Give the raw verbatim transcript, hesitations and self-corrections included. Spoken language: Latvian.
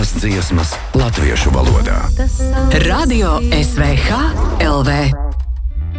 Jaunās dziesmas latviešu valodā. Radio S V H L V